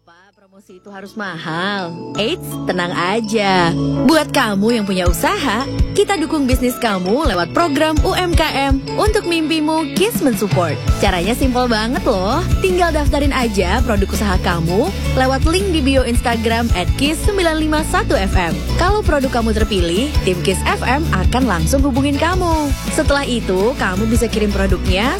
Apa promosi itu harus mahal? Eits, tenang aja. Buat kamu yang punya usaha, kita dukung bisnis kamu lewat program UMKM. Untuk mimpimu, KIS mensupport. Caranya simpel banget loh. Tinggal daftarin aja produk usaha kamu lewat link di bio Instagram @KIS951FM. Kalau produk kamu terpilih, tim KIS FM akan langsung hubungin kamu. Setelah itu, kamu bisa kirim produknya